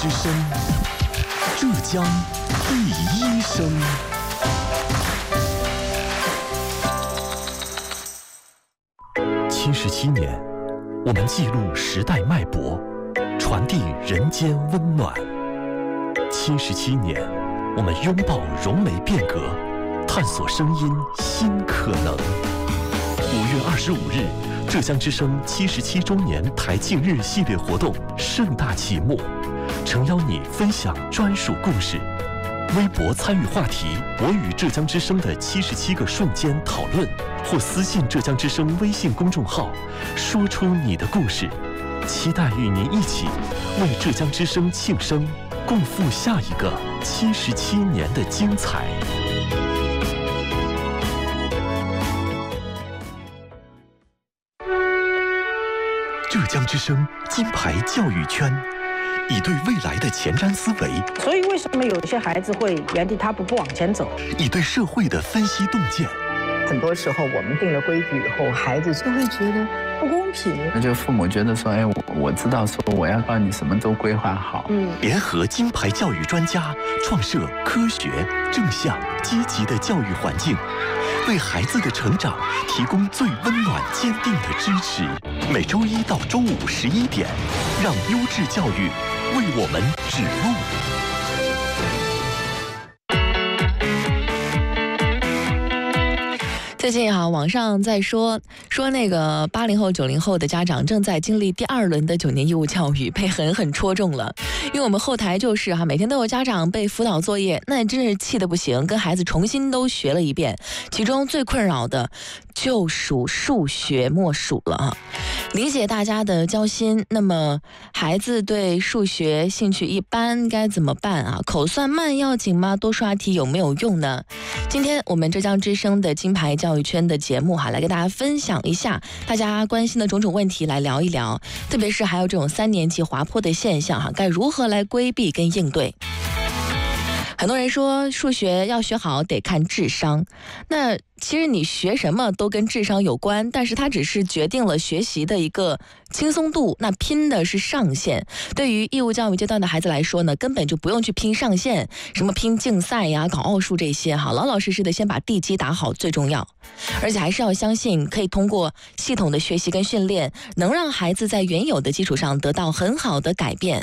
之声，浙江第一声。77年，我们记录时代脉搏，传递人间温暖。77年，我们拥抱融媒变革，探索声音新可能。5月25日，浙江之声77周年台庆日系列活动盛大启幕，诚邀你分享专属故事。微博参与话题“我与浙江之声的77个瞬间”讨论，或私信浙江之声微信公众号，说出你的故事。期待与您一起为浙江之声庆生，共赴下一个77年的精彩。浙江之声金牌教育圈，以对未来的前瞻思维， 所以为什么有些孩子会原地踏步不往前走？ 以对社会的分析洞见。 很多时候我们定了规矩以后，孩子就会觉得不公平。 那就父母觉得说，我知道说我要帮你什么都规划好。 联合金牌教育专家，创设科学、正向、积极的教育环境，为孩子的成长提供最温暖、坚定的支持。每周一到周五11点，让优质教育为我们指路。 最近网上在说那个80后、90后的家长正在经历第2轮的9年义务教育，被狠狠戳中了。因为我们后台就是每天都有家长被辅导作业，那真是气得不行，跟孩子重新都学了一遍。其中最困扰的就属数学莫属了理解大家的焦心，那么孩子对数学兴趣一般该怎么办口算慢要紧吗？多刷题有没有用呢？今天我们浙江之声的金牌教育圈的节目来跟大家分享一下大家关心的种种问题，来聊一聊，特别是还有这种3年级滑坡的现象该如何来规避跟应对。很多人说数学要学好得看智商，那其实你学什么都跟智商有关，但是它只是决定了学习的一个轻松度，那拼的是上限。对于义务教育阶段的孩子来说呢，根本就不用去拼上限，什么拼竞赛呀、搞奥数这些老老实实的先把地基打好最重要。而且还是要相信可以通过系统的学习跟训练，能让孩子在原有的基础上得到很好的改变。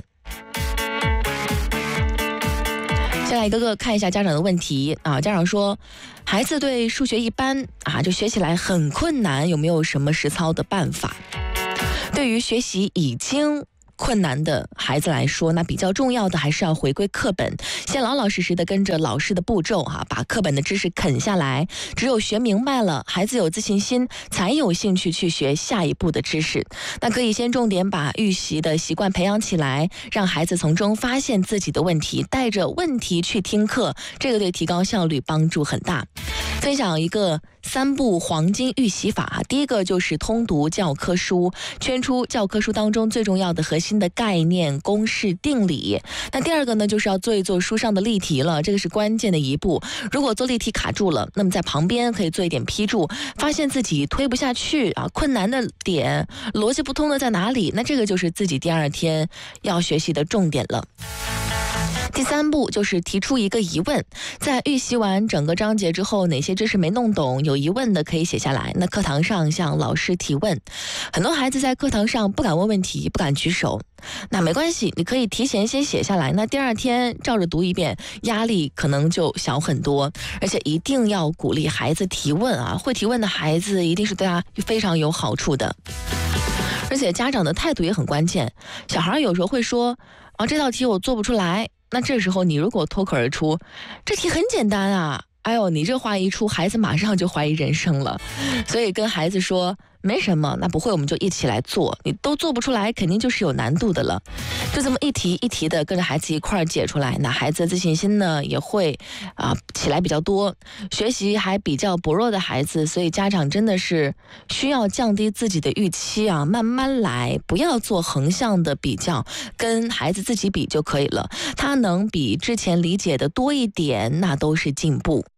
先来一个个看一下家长的问题家长说孩子对数学一般就学起来很困难，有没有什么实操的办法？对于学习已经困难的孩子来说，那比较重要的还是要回归课本，先老老实实的跟着老师的步骤把课本的知识啃下来。只有学明白了，孩子有自信心，才有兴趣去学下一步的知识。那可以先重点把预习的习惯培养起来，让孩子从中发现自己的问题，带着问题去听课，这个对提高效率帮助很大。分享一个3步黄金预习法第一个就是通读教科书，圈出教科书当中最重要的核心的概念、公式、定理。那第二个呢，就是要做一做书上的例题了，这个是关键的一步。如果做例题卡住了，那么在旁边可以做一点批注，发现自己推不下去困难的点、逻辑不通的在哪里，那这个就是自己第2天要学习的重点了。第3步就是提出一个疑问，在预习完整个章节之后，哪些知识没弄懂，有疑问的可以写下来，那课堂上向老师提问。很多孩子在课堂上不敢问问题，不敢举手，那没关系，你可以提前先写下来，那第2天照着读一遍，压力可能就小很多。而且一定要鼓励孩子提问会提问的孩子一定是对他非常有好处的。而且家长的态度也很关键，小孩有时候会说这道题我做不出来，那这时候你如果脱口而出这题很简单你这话一出，孩子马上就怀疑人生了。所以跟孩子说没什么，那不会我们就一起来做，你都做不出来肯定就是有难度的了。就这么一题一题的跟着孩子一块儿解出来，那孩子的自信心呢也会起来比较多。学习还比较薄弱的孩子，所以家长真的是需要降低自己的预期慢慢来，不要做横向的比较，跟孩子自己比就可以了。他能比之前理解的多一点，那都是进步。